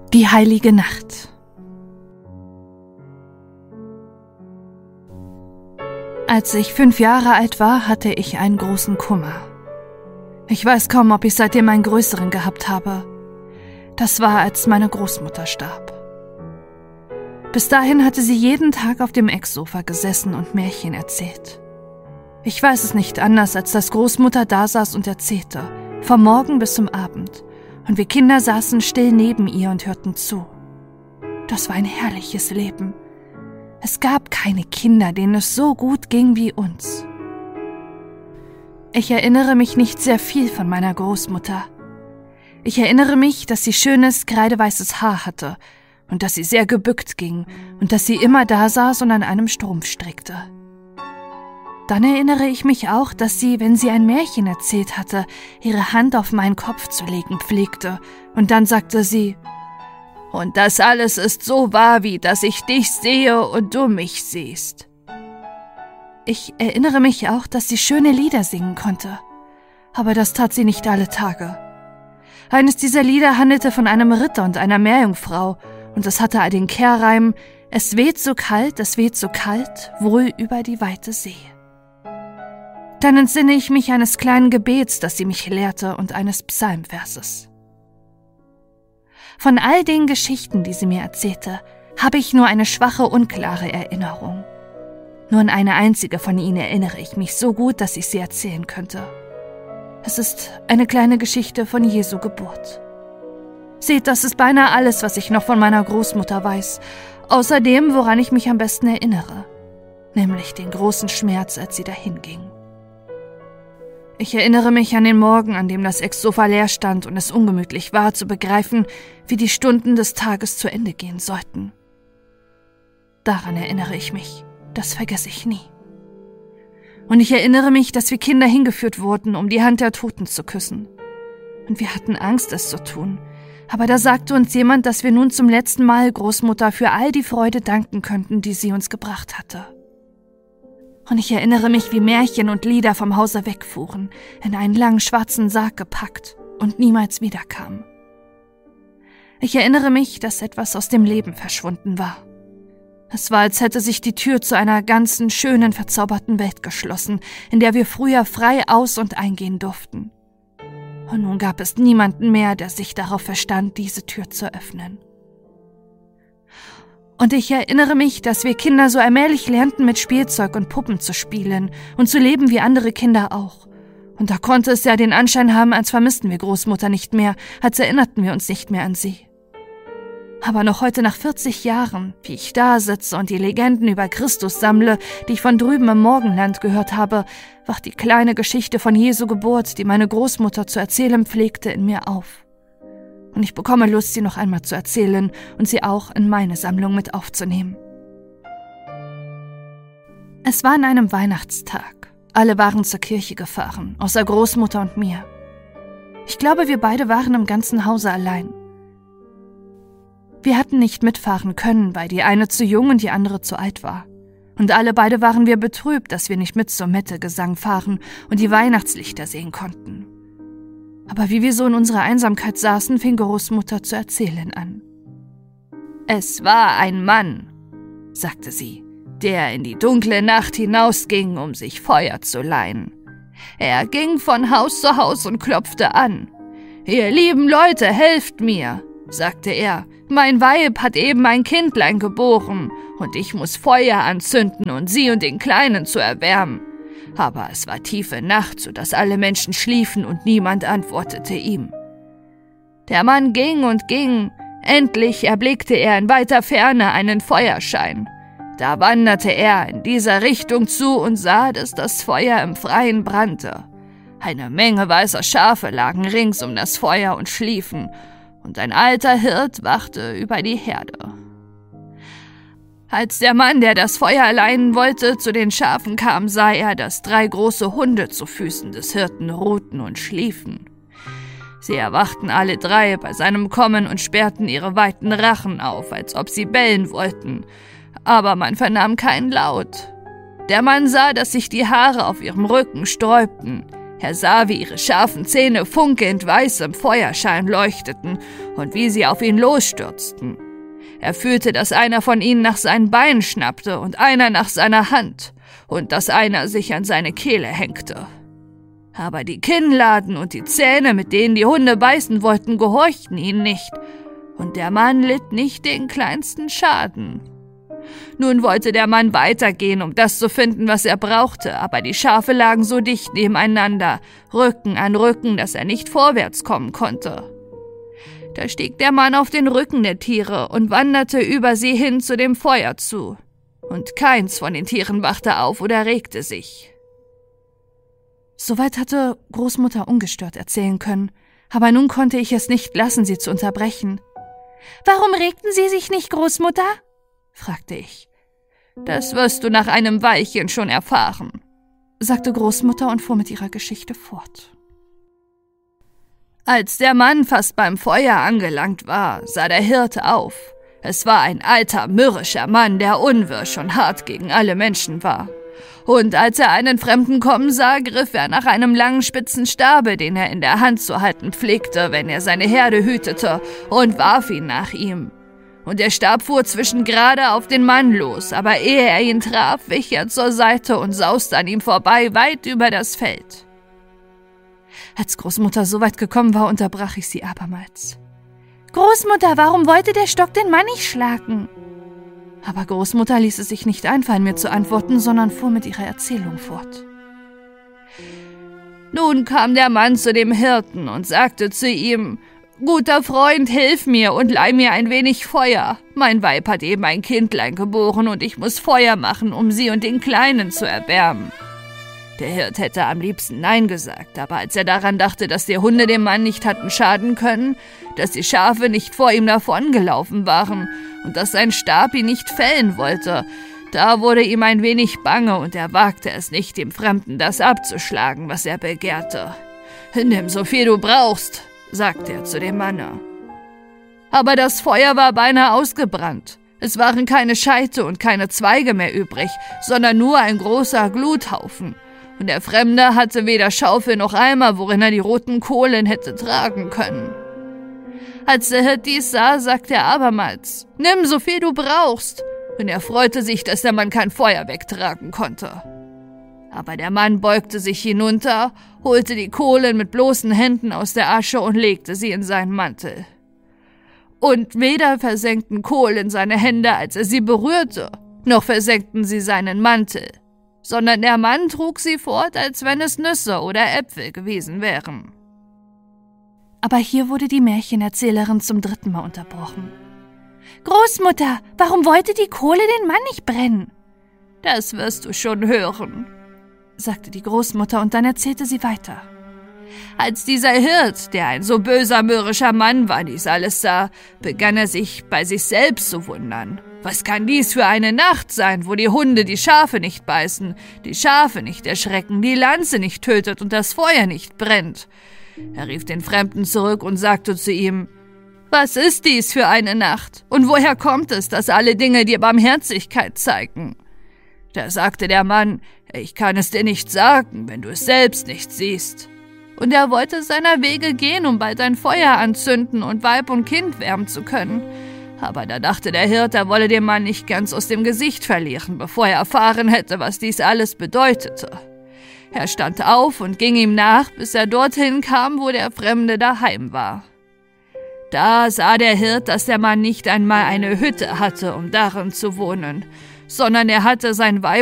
Die heilige Nacht. Als ich 5 Jahre alt war, hatte ich einen großen Kummer. Ich weiß kaum, ob ich seitdem einen größeren gehabt habe. Das war, als meine Großmutter starb. Bis dahin hatte sie jeden Tag auf dem Ecksofa gesessen und Märchen erzählt. Ich weiß es nicht anders, als dass Großmutter da saß und erzählte, vom Morgen bis zum Abend, und wir Kinder saßen still neben ihr und hörten zu. Das war ein herrliches Leben. Es gab keine Kinder, denen es so gut ging wie uns. Ich erinnere mich nicht sehr viel von meiner Großmutter. Ich erinnere mich, dass sie schönes, kreideweißes Haar hatte und dass sie sehr gebückt ging und dass sie immer da saß und an einem Strumpf strickte. Dann erinnere ich mich auch, dass sie, wenn sie ein Märchen erzählt hatte, ihre Hand auf meinen Kopf zu legen pflegte, und dann sagte sie: „Und das alles ist so wahr, wie dass ich dich sehe und du mich siehst." Ich erinnere mich auch, dass sie schöne Lieder singen konnte, aber das tat sie nicht alle Tage. Eines dieser Lieder handelte von einem Ritter und einer Meerjungfrau, und es hatte den Kehrreim: „Es weht so kalt, wohl über die weite See." Dann entsinne ich mich eines kleinen Gebets, das sie mich lehrte, und eines Psalmverses. Von all den Geschichten, die sie mir erzählte, habe ich nur eine schwache, unklare Erinnerung. Nur an eine einzige von ihnen erinnere ich mich so gut, dass ich sie erzählen könnte. Es ist eine kleine Geschichte von Jesu Geburt. Seht, das ist beinahe alles, was ich noch von meiner Großmutter weiß, außer dem, woran ich mich am besten erinnere, nämlich den großen Schmerz, als sie dahinging. Ich erinnere mich an den Morgen, an dem das Ecksofa leer stand und es ungemütlich war, zu begreifen, wie die Stunden des Tages zu Ende gehen sollten. Daran erinnere ich mich, das vergesse ich nie. Und ich erinnere mich, dass wir Kinder hingeführt wurden, um die Hand der Toten zu küssen. Und wir hatten Angst, es zu tun, aber da sagte uns jemand, dass wir nun zum letzten Mal Großmutter für all die Freude danken könnten, die sie uns gebracht hatte. Und ich erinnere mich, wie Märchen und Lieder vom Hause wegfuhren, in einen langen schwarzen Sarg gepackt und niemals wiederkamen. Ich erinnere mich, dass etwas aus dem Leben verschwunden war. Es war, als hätte sich die Tür zu einer ganzen, schönen, verzauberten Welt geschlossen, in der wir früher frei aus- und eingehen durften. Und nun gab es niemanden mehr, der sich darauf verstand, diese Tür zu öffnen. Und ich erinnere mich, dass wir Kinder so allmählich lernten, mit Spielzeug und Puppen zu spielen und zu leben wie andere Kinder auch. Und da konnte es ja den Anschein haben, als vermissten wir Großmutter nicht mehr, als erinnerten wir uns nicht mehr an sie. Aber noch heute nach 40 Jahren, wie ich da sitze und die Legenden über Christus sammle, die ich von drüben im Morgenland gehört habe, wacht die kleine Geschichte von Jesu Geburt, die meine Großmutter zu erzählen pflegte, in mir auf. Und ich bekomme Lust, sie noch einmal zu erzählen und sie auch in meine Sammlung mit aufzunehmen. Es war an einem Weihnachtstag. Alle waren zur Kirche gefahren, außer Großmutter und mir. Ich glaube, wir beide waren im ganzen Hause allein. Wir hatten nicht mitfahren können, weil die eine zu jung und die andere zu alt war. Und alle beide waren wir betrübt, dass wir nicht mit zur Mette-Gesang fahren und die Weihnachtslichter sehen konnten. Aber wie wir so in unserer Einsamkeit saßen, fing Großmutter zu erzählen an. „Es war ein Mann", sagte sie, „der in die dunkle Nacht hinausging, um sich Feuer zu leihen. Er ging von Haus zu Haus und klopfte an. »Ihr lieben Leute, helft mir«, sagte er, »mein Weib hat eben ein Kindlein geboren, und ich muss Feuer anzünden und sie und den Kleinen zu erwärmen.« Aber es war tiefe Nacht, so dass alle Menschen schliefen und niemand antwortete ihm. Der Mann ging und ging, endlich erblickte er in weiter Ferne einen Feuerschein. Da wanderte er in dieser Richtung zu und sah, dass das Feuer im Freien brannte. Eine Menge weißer Schafe lagen rings um das Feuer und schliefen, und ein alter Hirt wachte über die Herde. Als der Mann, der das Feuer leihen wollte, zu den Schafen kam, sah er, dass 3 große Hunde zu Füßen des Hirten ruhten und schliefen. Sie erwachten alle 3 bei seinem Kommen und sperrten ihre weiten Rachen auf, als ob sie bellen wollten, aber man vernahm keinen Laut. Der Mann sah, dass sich die Haare auf ihrem Rücken sträubten. Er sah, wie ihre scharfen Zähne funkelnd weiß im Feuerschein leuchteten und wie sie auf ihn losstürzten. Er fühlte, dass einer von ihnen nach seinen Beinen schnappte und einer nach seiner Hand und dass einer sich an seine Kehle hängte. Aber die Kinnladen und die Zähne, mit denen die Hunde beißen wollten, gehorchten ihnen nicht, und der Mann litt nicht den kleinsten Schaden. Nun wollte der Mann weitergehen, um das zu finden, was er brauchte, aber die Schafe lagen so dicht nebeneinander, Rücken an Rücken, dass er nicht vorwärts kommen konnte. Da stieg der Mann auf den Rücken der Tiere und wanderte über sie hin zu dem Feuer zu, und keins von den Tieren wachte auf oder regte sich. Soweit hatte Großmutter ungestört erzählen können, aber nun konnte ich es nicht lassen, sie zu unterbrechen. »Warum regten Sie sich nicht, Großmutter?« fragte ich. »Das wirst du nach einem Weilchen schon erfahren«, sagte Großmutter und fuhr mit ihrer Geschichte fort. Als der Mann fast beim Feuer angelangt war, sah der Hirte auf. Es war ein alter, mürrischer Mann, der unwirsch und hart gegen alle Menschen war. Und als er einen Fremden kommen sah, griff er nach einem langen spitzen Stabe, den er in der Hand zu halten pflegte, wenn er seine Herde hütete, und warf ihn nach ihm. Und der Stab fuhr zwischengerade auf den Mann los, aber ehe er ihn traf, wich er zur Seite und sauste an ihm vorbei, weit über das Feld. Als Großmutter so weit gekommen war, unterbrach ich sie abermals. »Großmutter, warum wollte der Stock den Mann nicht schlagen?« Aber Großmutter ließ es sich nicht einfallen, mir zu antworten, sondern fuhr mit ihrer Erzählung fort. Nun kam der Mann zu dem Hirten und sagte zu ihm: »Guter Freund, hilf mir und leih mir ein wenig Feuer. Mein Weib hat eben ein Kindlein geboren und ich muss Feuer machen, um sie und den Kleinen zu erwärmen.« Der Hirt hätte am liebsten Nein gesagt, aber als er daran dachte, dass die Hunde dem Mann nicht hatten schaden können, dass die Schafe nicht vor ihm davongelaufen waren und dass sein Stab ihn nicht fällen wollte, da wurde ihm ein wenig bange und er wagte es nicht, dem Fremden das abzuschlagen, was er begehrte. »Nimm so viel du brauchst«, sagte er zu dem Manne. Aber das Feuer war beinahe ausgebrannt. Es waren keine Scheite und keine Zweige mehr übrig, sondern nur ein großer Gluthaufen. Und der Fremde hatte weder Schaufel noch Eimer, worin er die roten Kohlen hätte tragen können. Als der Hirt dies sah, sagte er abermals: »Nimm so viel du brauchst«, und er freute sich, dass der Mann kein Feuer wegtragen konnte. Aber der Mann beugte sich hinunter, holte die Kohlen mit bloßen Händen aus der Asche und legte sie in seinen Mantel. Und weder versenkten Kohlen seine Hände, als er sie berührte, noch versenkten sie seinen Mantel, sondern der Mann trug sie fort, als wenn es Nüsse oder Äpfel gewesen wären. Aber hier wurde die Märchenerzählerin zum 3. Mal unterbrochen. »Großmutter, warum wollte die Kohle den Mann nicht brennen?« »Das wirst du schon hören«, sagte die Großmutter, und dann erzählte sie weiter. Als dieser Hirt, der ein so böser, mürrischer Mann war, dies alles sah, begann er sich bei sich selbst zu wundern. Was kann dies für eine Nacht sein, wo die Hunde die Schafe nicht beißen, die Schafe nicht erschrecken, die Lanze nicht tötet und das Feuer nicht brennt? Er rief den Fremden zurück und sagte zu ihm: »Was ist dies für eine Nacht? Und woher kommt es, dass alle Dinge dir Barmherzigkeit zeigen?« Da sagte der Mann: »Ich kann es dir nicht sagen, wenn du es selbst nicht siehst.« Und er wollte seiner Wege gehen, um bald ein Feuer anzünden und Weib und Kind wärmen zu können. Aber da dachte der Hirt, er wolle den Mann nicht ganz aus dem Gesicht verlieren, bevor er erfahren hätte, was dies alles bedeutete. Er stand auf und ging ihm nach, bis er dorthin kam, wo der Fremde daheim war. Da sah der Hirt, dass der Mann nicht einmal eine Hütte hatte, um darin zu wohnen, sondern er hatte sein Weib